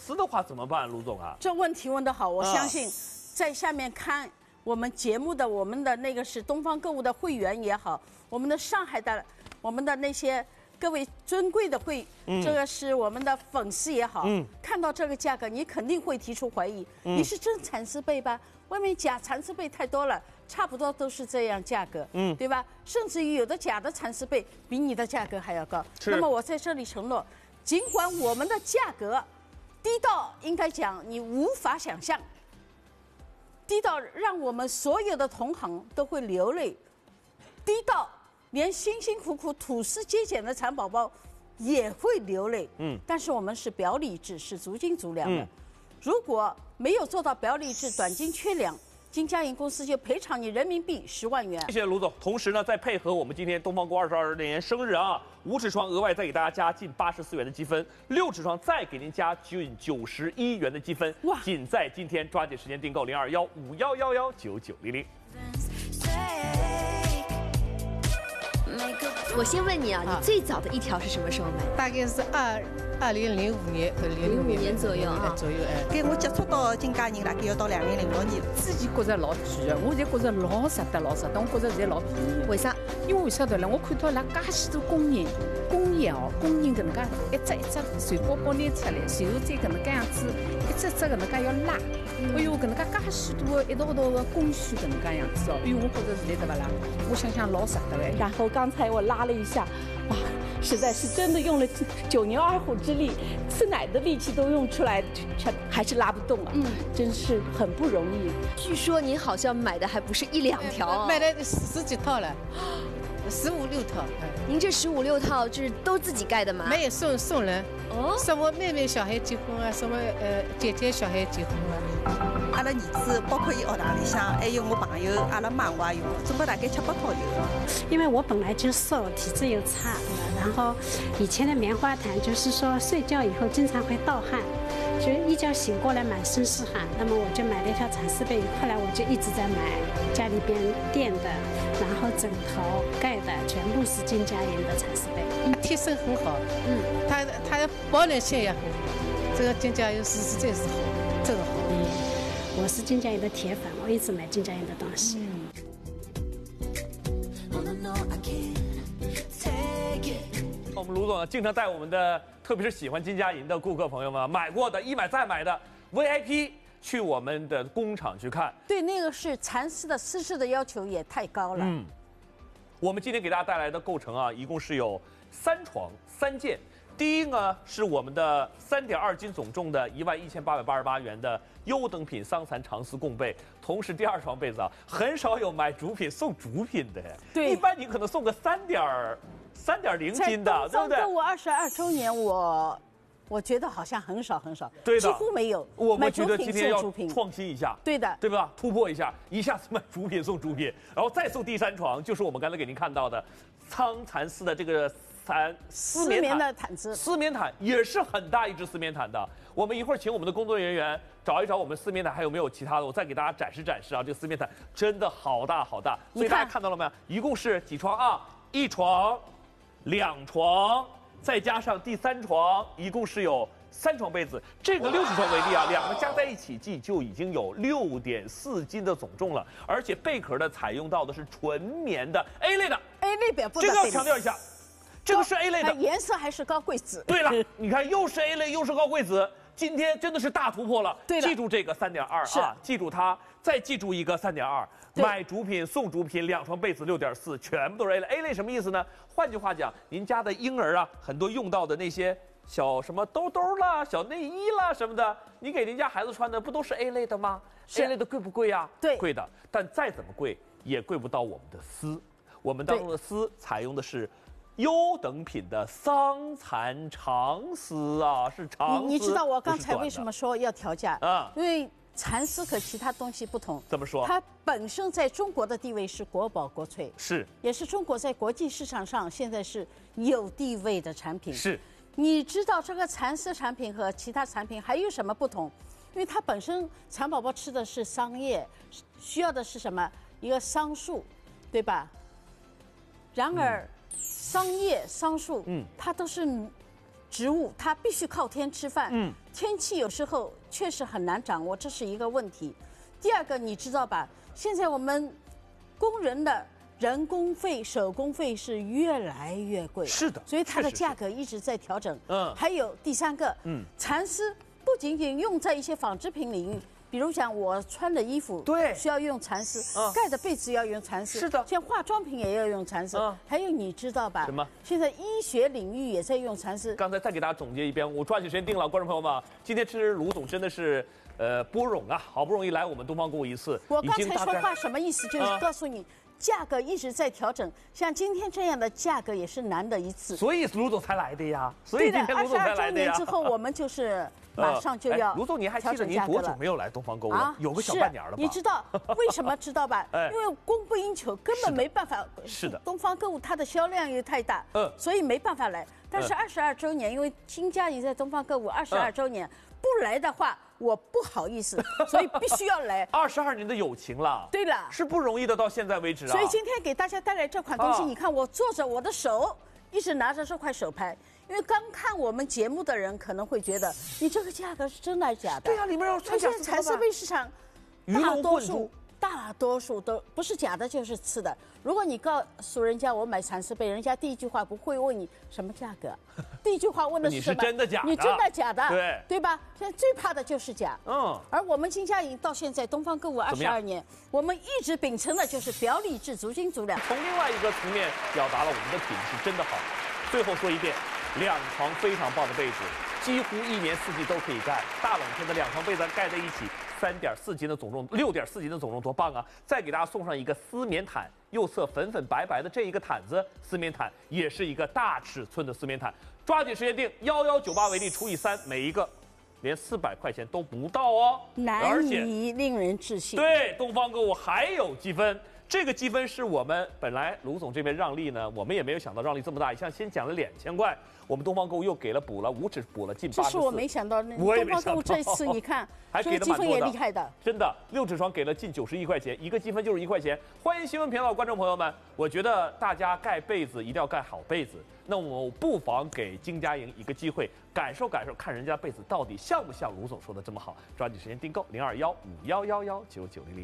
丝的话怎么办，卢总啊？ 这问题问得好，我相信在下面看我们节目的我们的那个是东方购物的会员也好，我们的上海的我们的那些各位尊贵的这个是我们的粉丝也好，看到这个价格，你肯定会提出怀疑，你是真蚕丝被吧？外面假蚕丝被太多了，差不多都是这样价格，对吧？甚至于有的假的蚕丝被比你的价格还要高。那么我在这里承诺，尽管我们的价格低到应该讲你无法想象，低到让我们所有的同行都会流泪，低到连辛辛苦苦吐丝接剪的蚕宝宝也会流泪。但是我们是表里制，是足斤足两的。如果没有做到表里制，短斤缺两，金佳银公司就赔偿你人民币10万元。 谢谢卢总。同时呢，再配合我们今天东方过22年生日啊，5尺窗额外再给大家加近84元的积分，6尺窗再给您加近91元的积分。哇！仅在今天，抓紧时间订购0215119900。 我先问你啊，你最早的一条是什么时候买的？ 大概是2005年和06 年左右啊。 跟我接触到金佳银大概要到2006年。 自己觉着老贵的，我就觉着老值得，我觉着现在老便宜。 为啥？ 因为为啥呢？我看到那介许多工人搿能介一只船包包拿出来，然后再搿能介样子一只搿能介要拉，哎哟搿能介介许多一道的工序搿能介样子哦，哎哟我觉着现在对不啦？我想想老值得的。 然后刚才我拉了一下，哇，实在是真的用了9牛2虎之力，吃奶的力气都用出来，还是拉不动啊，真是很不容易。 据说您好像买的还不是1、2条啊， 买了10几套了，15、16套。 您这15、16套就是都自己盖的吗？ 没有送人，什么妹妹小孩结婚啊，什么姐姐小孩结婚啊。阿拉儿子包括伊学堂里向，还有我朋友，阿拉妈我也有，总共大概7、8套有。 因为我本来就瘦，体质又差，然后以前的棉花毯就是说睡觉以后经常会盗汗，就一觉醒过来满身是汗。那么我就买了一条蚕丝被，后来我就一直在买家里边垫的，然后枕头盖的全部是金佳银的蚕丝被。 贴身很好，它的保暖性也很好，这个金佳银实在是好，真好。 我是金佳银的铁粉，我一直买金佳银的东西。 我们卢总呢，经常带我们的，特别是喜欢金佳银的顾客朋友们，买过的、一买再买的 VIP 去我们的工厂去看。 对，那个是蚕丝的丝质的要求也太高了。 我们今天给大家带来的构成啊，一共是有3床3件。第一呢是我们的3.2斤总重的11888元的优等品桑蚕长丝贡被，同时第2床被子啊，很少有买主品送主品的， 对， 一般你可能送个3.0斤的，对不对？ 在东方购物22周年，我觉得好像很少， 对的， 几乎没有。 我们觉得今天要创新一下， 对的， 对吧？突破一下，一下子买主品送主品，然后再送第3床，就是我们刚才给您看到的苍蚕丝的这个丝棉的毯子，丝棉毯也是很大一只丝棉毯的。我们一会儿请我们的工作人员找一找我们丝棉毯还有没有其他的，我再给大家展示啊。这个丝棉毯真的好大好大，所以大家看到了没有？一共是几床啊？1床、2床，再加上第3床，一共是有3床被子。这个60床为例啊，两个加在一起就已经有6.4斤的总重了，而且贝壳的采用到的是纯棉的 A 类的 A 类表布的， 这个要强调一下。这个是 A 类的， 颜色还是高贵紫。 对了，你看又是 A 类又是高贵紫，今天真的是大突破了。 对， 记住这个3.2啊，记住它，再记住一个3.2，买主品送主品，2床被子6.4，全部都是 A 类。A 类什么意思呢？换句话讲，您家的婴儿啊，很多用到的那些小什么兜兜啦、小内衣啦什么的，你给您家孩子穿的不都是 A 类的吗？A 类的贵不贵呀？ 对， 贵的，但再怎么贵也贵不到我们的丝。我们当中的丝采用的是优等品的桑蚕长丝啊，是长丝。 你知道我刚才为什么说要调价啊？ 因为蚕丝和其他东西不同。 怎么说？ 它本身在中国的地位是国宝国粹， 是， 也是中国在国际市场上现在是有地位的产品。 是。 你知道这个蚕丝产品和其他产品还有什么不同？因为它本身蚕宝宝吃的是桑叶，需要的是什么？一个桑树，对吧？然而，桑叶、桑树，它都是植物，它必须靠天吃饭。 天气有时候确实很难掌握，这是一个问题。第二个，你知道吧？现在我们工人的人工费、手工费是越来越贵， 是的， 所以它的价格一直在调整。还有第三个，蚕丝不仅仅用在一些纺织品领域。比如讲，我穿的衣服对需要用蚕丝，盖的被子要用蚕丝， 是的， 像化妆品也要用蚕丝。还有你知道吧？ 什么？ 现在医学领域也在用蚕丝。 刚才再给大家总结一遍，我抓紧时间定了，观众朋友们，今天吃卢总真的是波冗啊，好不容易来我们东方购物一次。 我刚才说话什么意思？就是告诉你。价格一直在调整，像今天这样的价格也是难得一次， 所以卢总才来的呀。所以今天卢总才来的呀。 22周年之后，我们就是马上就要卢总，您还记得您多久没有来东方购物了？有个小半年了吧？ 你知道为什么知道吧？因为供不应求，根本没办法。 是的， 东方购物它的销量又太大，所以没办法来。但是22周年，因为金佳怡在东方购物22周年，不来的话。我不好意思，所以必须要来。 22年的友情了， 对了， 是不容易的，到现在为止啊。 所以今天给大家带来这款东西，你看我坐着，我的手一直拿着这块手牌，因为刚看我们节目的人可能会觉得，你这个价格是真的假的？ 对呀，里面要穿现在蚕丝被市场大多数都不是假的就是次的。如果你告诉人家我买蚕丝被，人家第一句话不会问你什么价格，第一句话问的是什么？ 你是真的假的？ 你真的假的？ 对吧？现在最怕的就是假。而我们金佳怡到现在东方购物22年，我们一直秉承的就是表里质、足斤足两。 从另外一个层面表达了我们的品质真的好。最后说一遍，2床非常棒的被子，几乎1年4季都可以盖。大冷天的2床被子盖在一起。3.4斤的总重，6.4斤的总重，多棒啊！再给大家送上一个丝棉毯，右侧粉粉白白的这一个毯子，丝棉毯也是一个大尺寸的丝棉毯。抓紧时间定，1198为例除以3，每一个连400块钱都不到哦， 难以令人置信。 对，东方购物还有积分。这个积分是我们本来卢总这边让利呢，我们也没有想到让利这么大，一下先奖了2000块，我们东方购物又补了5指，补了近84。 这是我没想到，东方购物这次你看还给了积分也厉害的， 真的6指床给了近91块钱，一个积分就是1块钱。欢迎新闻频道观众朋友们，我觉得大家盖被子一定要盖好被子，那我不妨给金佳莹一个机会，感受感受，看人家被子到底像不像卢总说的这么好。抓紧时间订购021511199900。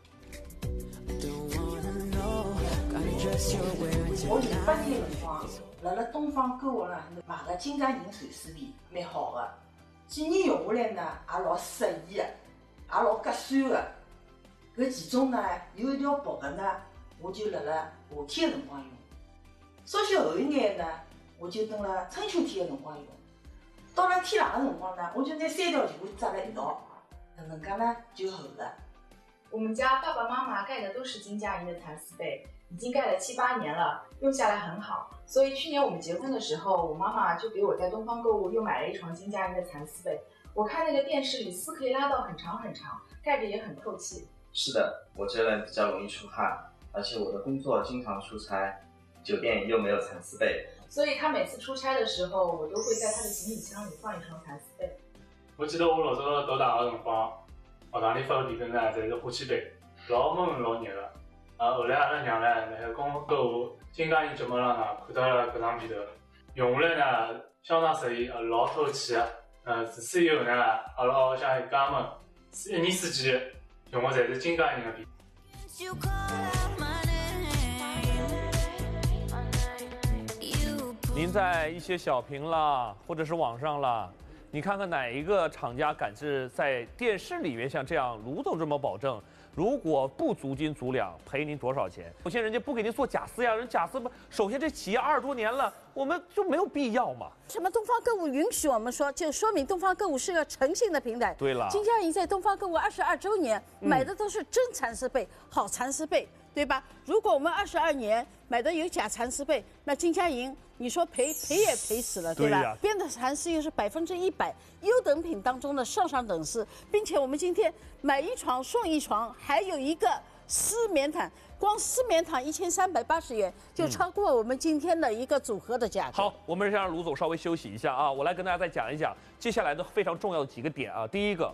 我08年的辰光，辣东方购物呢买个金佳莹蚕丝被，蛮好的。几年用下来呢，也老适宜的，也老合算的。搿其中呢，有一条薄的呢，我就辣夏天的辰光用；稍许厚一眼呢，我就等了春秋天的辰光用。到了天冷的辰光呢，我就拿3条全部扎辣一道，搿能介呢就厚了。 我们家爸爸妈妈盖的都是金佳莹的蚕丝被，已经盖了7、8年了，用下来很好。所以去年我们结婚的时候，我妈妈就给我在东方购物又买了一床金佳莹的蚕丝被。我看那个电视里，丝可以拉到很长很长，盖着也很透气。 是的，我这人比较容易出汗，而且我的工作经常出差，酒店又没有蚕丝被， 所以他每次出差的时候，我都会在他的行李箱里放一床蚕丝被。 我记得我老早到大学的辰光，学堂里发的便当呢，侪是花旗被，老闷老热的。后来阿拉娘呢，辣公购物金佳莹节目上呢，看到了搿张被头，用下来呢相当适宜，老透气的。自此以后呢，阿拉屋里向一家们1年4季用的侪是金佳莹的被。 您在一些小屏啦，或者是网上啦，你看看哪一个厂家敢是在电视里面像这样卢总这么保证？如果不足斤足两，赔您多少钱？首先人家不给您做假丝呀，人假丝不，首先这企业20多年了，我们就没有必要嘛。 什么东方购物允许我们说，就说明东方购物是个诚信的平台。 对了， 金佳莹在东方购物22周年买的都是真蚕丝被，好蚕丝被，对吧？如果我们22年买的有假蚕丝被，那金佳莹你说赔也赔死了，对吧？对编的蚕丝又是100%优等品当中的上等丝，并且我们今天买一床送一床，还有一个丝棉毯，光丝棉毯1380元，就超过我们今天的一个组合的价格。 好，我们先让卢总稍微休息一下啊，我来跟大家再讲一讲接下来的非常重要的几个点啊。第一个，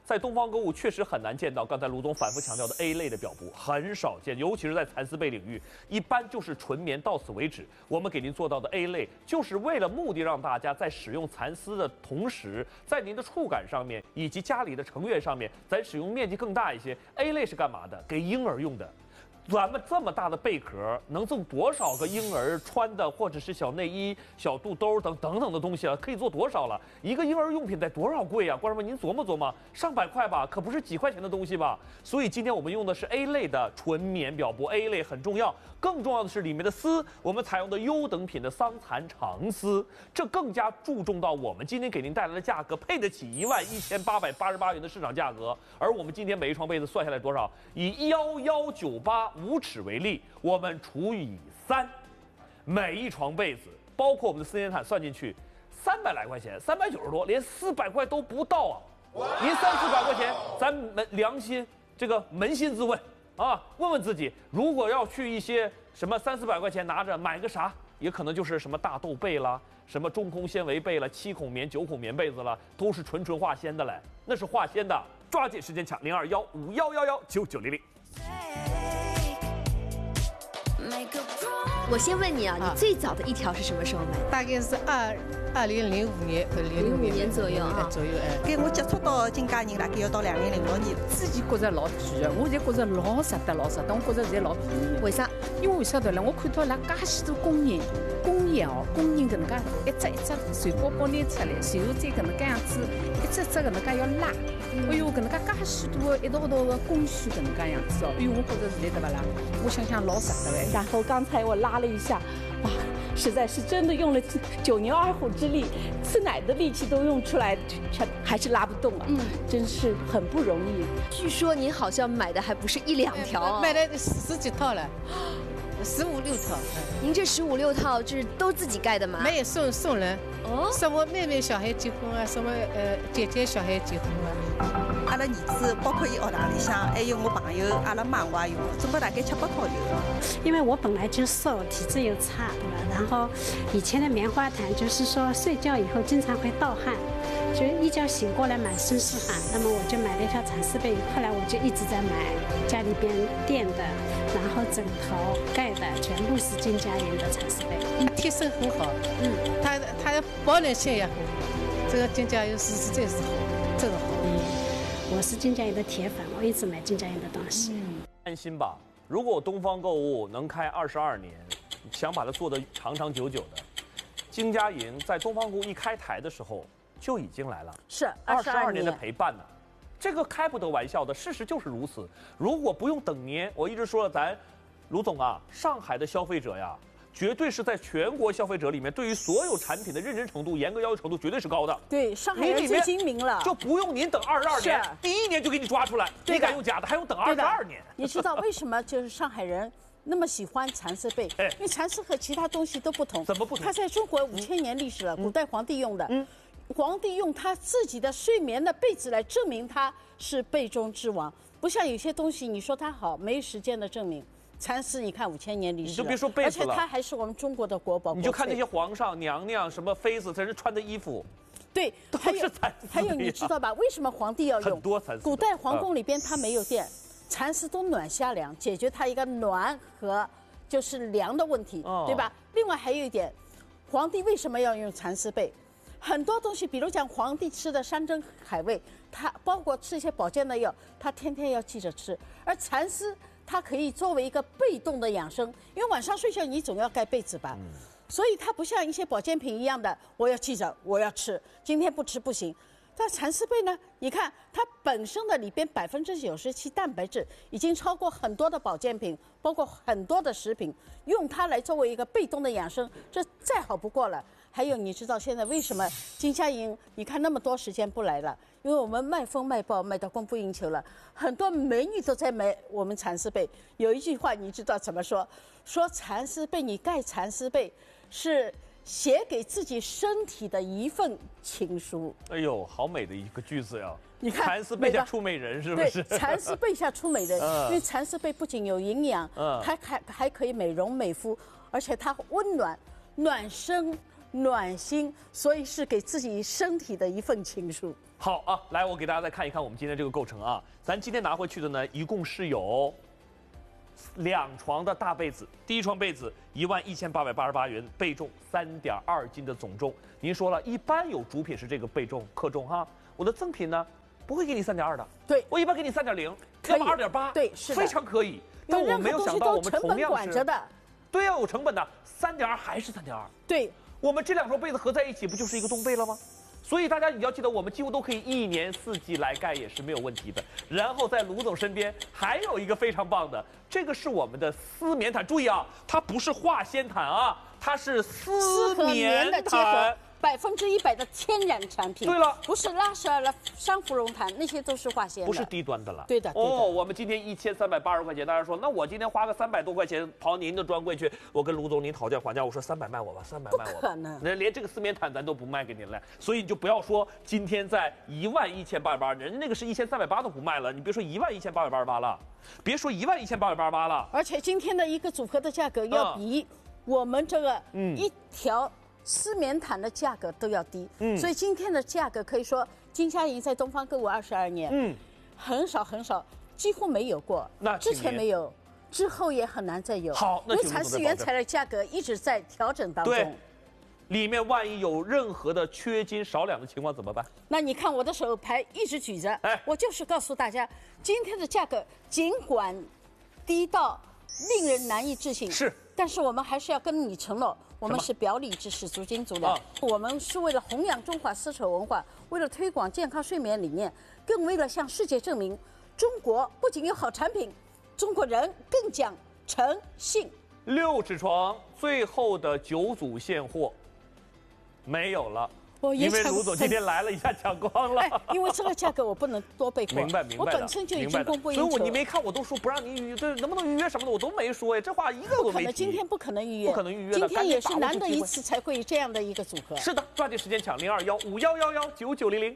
在东方购物确实很难见到刚才卢总反复强调的 A 类的表布，很少见，尤其是在蚕丝被领域，一般就是纯棉，到此为止。我们给您做到的 A 类，就是为了目的让大家在使用蚕丝的同时，在您的触感上面以及家里的成员上面，咱使用面积更大一些。A 类是干嘛的？给婴儿用的。咱们这么大的贝壳，能做多少个婴儿穿的，或者是小内衣、小肚兜等的东西啊？可以做多少了？一个婴儿用品得多少贵啊？观众们，您琢磨琢磨，上百块吧，可不是几块钱的东西吧？所以今天我们用的是 A 类的纯棉表布 ，A 类很重要。更重要的是里面的丝，我们采用的优等品的桑蚕长丝，这更加注重到我们今天给您带来的价格配得起11888元的市场价格。而我们今天每一床被子算下来多少？以1198五尺为例，我们除以3，每一床被子，包括我们的丝棉毯算进去，300来块钱，390多，连400块都不到啊！您300-400块钱，咱良心这个扪心自问啊，问问自己，如果要去一些什么300-400块钱拿着买个啥，也可能就是什么大豆被啦，什么中空纤维被了，7孔棉、9孔棉被子了，都是纯化纤的嘞，那是化纤的。抓紧时间抢0215111990。 我先问你啊，你最早的一条是什么时候买的？ 大概是2005年和06 年左右啊。 跟我接触到金家银大概要到2006年。 自己觉着老贵的，我现在觉着老值得，我觉着现在老便宜。 为啥？ 因为为啥呢？我看到那介许多工人搿能介一只水包包拿出来，然后再搿能介样子一只搿能介要拉，哎哟搿能介介许多一道道的工序搿能介样子哦，哎哟我觉着现在对伐啦？我想想老值得哎。 然后刚才我拉了一下，哇，实在是真的用了9牛2虎之力，吃奶的力气都用出来，还是拉不动啊，真是很不容易。 据说您好像买的还不是1-2条啊， 买了10几套了。15-16套， 您这15-16套就是都自己盖的吗？ 没有送人，什么妹妹小孩结婚啊，什么姐姐小孩结婚啊，阿拉儿子包括伊学堂里向，还有我朋友，阿拉妈我也有，总共大概7-8套有。 因为我本来就瘦，体质又差，对吧？然后以前的棉花毯就是说睡觉以后经常会盗汗，就一觉醒过来满身是汗，那么我就买了一条蚕丝被，后来我就一直在买家里边垫的，然后枕头盖的全部是金家银的蚕丝被， 贴身很好，它的保暖性也很好，这个金家银实在是好，真的好。 我是金家银的铁粉，我一直买金家银的东西。 安心吧，如果东方购物能开22年，想把它做得长长久久的，金家银在东方购物一开台的时候就已经来了， 是 22年的陪伴呢，这个开不得玩笑的，事实就是如此。如果不用等年，我一直说了，咱卢总啊，上海的消费者呀，绝对是在全国消费者里面对于所有产品的认真程度、严格要求程度绝对是高的。 对，上海人最精明了， 就不用您等22年，第1年就给你抓出来，你敢用假的，还用等22年？ 你知道为什么就是上海人那么喜欢蚕丝被？因为蚕丝和其他东西都不同。 怎么不同？ 它在中国5000年历史了，古代皇帝用的。皇帝用他自己的睡眠的被子来证明他是被中之王，不像有些东西你说它好，没有时间的证明。蚕丝你看5000年历史， 你就别说被子了， 而且它还是我们中国的国宝。 你就看那些皇上、娘娘、什么妃子，在这穿的衣服， 对， 都是蚕丝。 还有你知道吧？为什么皇帝要用？ 很多蚕丝。 古代皇宫里边它没有电，蚕丝都暖夏凉，解决它一个暖和就是凉的问题，对吧？另外还有一点，皇帝为什么要用蚕丝被？很多东西，比如讲皇帝吃的山珍海味，他包括吃一些保健的药，他天天要记着吃。而蚕丝它可以作为一个被动的养生，因为晚上睡觉你总要盖被子吧，所以它不像一些保健品一样的，我要记着我要吃，今天不吃不行。但蚕丝被呢，你看它本身的里边97%蛋白质，已经超过很多的保健品，包括很多的食品，用它来作为一个被动的养生，这再好不过了。还有你知道现在为什么金家银你看那么多时间不来了？因为我们卖风卖爆卖到供不应求了，很多美女都在买我们蚕丝被。有一句话你知道怎么说？说蚕丝被，你盖蚕丝被是写给自己身体的一份情书。 哎呦，好美的一个句子呀！ 你看， 蚕丝被下出美人是不是？ 对，蚕丝被下出美人，因为蚕丝被不仅有营养，它还可以美容美肤，而且它温暖、暖身、 暖心，所以是给自己身体的一份情书。 好啊，来，我给大家再看一看我们今天这个构成啊。咱今天拿回去的呢，一共是有2床的大被子，第一床被子11888元，被重3.2斤的总重。您说了，一般有主品是这个被重克重哈，我的赠品呢不会给你3.2的， 对我一般给你3.0，要么2.8， 对，是的， 非常可以。但我没有想到我们同样是，对呀，有成本的，3.2还是3.2， 对， 我们这2床被子合在一起不就是一个冬被了吗？所以大家你要记得，我们几乎都可以1年4季来盖，也是没有问题的。然后在卢总身边还有一个非常棒的，这个是我们的丝棉毯，注意啊，它不是化纤毯啊，它是丝棉毯。 100%的天然产品。 对了， 不是拉舍尔、珊瑚绒毯，那些都是化纤的， 不是低端的了。 对的。 哦，我们今天1380块钱，大家说，那我今天花个300多块钱跑您的专柜去，我跟卢总您讨价还价，我说300卖我吧，300卖我吧。 不可能， 那连这个丝棉毯咱都不卖给您了，所以你就不要说今天在11888，人家那个是1380都不卖了，你别说11888了，别说11888了。 而且今天的一个组合的价格要比我们这个一条丝棉毯的价格都要低，所以今天的价格可以说金佳怡在东方购物22年，很少，几乎没有过。 那之前没有，之后也很难再有。 好， 因为蚕丝原材料价格一直在调整当中。 对，里面万一有任何的缺斤少两的情况怎么办？ 那你看我的手牌一直举着，我就是告诉大家，今天的价格尽管低到令人难以置信，但是我们还是要跟你承诺。我们是表里之士，足金足粮。我们是为了弘扬中华丝绸文化，为了推广健康睡眠理念，更为了向世界证明，中国不仅有好产品，中国人更讲诚信。 6尺床最后的9组现货没有了。因为卢总今天来了一下抢光了， 因为这个价格我不能多备货， 明白我本身就已经供不应求， 所以你没看我都说不让你预约，这能不能预约什么的我都没说呀，这话一个都没提。 今天不可能预约， 不可能预约今天也是难得一次才会这样的一个组合。 是的，抓紧时间抢0215119900。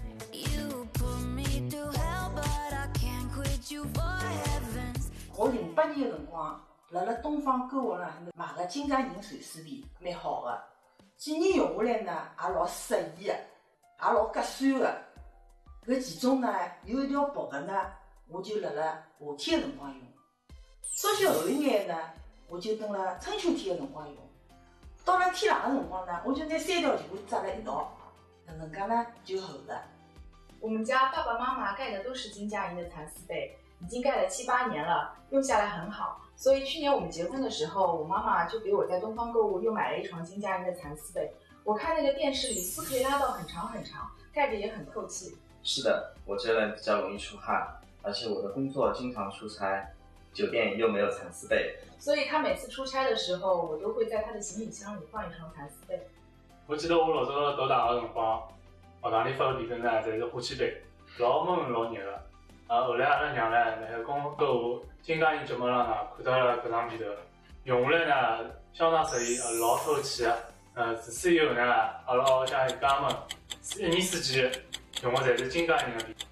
我08年的辰光，辣辣东方购物上买个金佳宁蚕丝被，蛮好的。几年用下来呢，也老适宜的，也老合算的。搿其中呢，有一条薄的呢，我就辣辣夏天的辰光用；稍许厚一眼呢，我就等了春秋天的辰光用。到了天冷的辰光呢，我就拿3条全部扎在一道，搿能介呢就厚了。 我们家爸爸妈妈盖的都是金佳怡的蚕丝被，已经盖了7、8年了，用下来很好。所以去年我们结婚的时候，我妈妈就给我在东方购物又买了一床金佳怡的蚕丝被。我看那个电视里丝可以拉到很长很长，盖着也很透气。 是的，我这人比较容易出汗，而且我的工作经常出差，酒店又没有蚕丝被， 所以他每次出差的时候，我都会在他的行李箱里放一床蚕丝被。 我记得我老早读大学的辰光，学堂里发的地震呢，侪是花旗被，老闷老热的。后来阿拉娘呢，辣海公购物金佳怡节目上呢，看到了搿张被头，用下来呢相当适宜，老透气的。自此以后呢，阿拉屋里向一家们1年4季用的侪是金佳怡的被。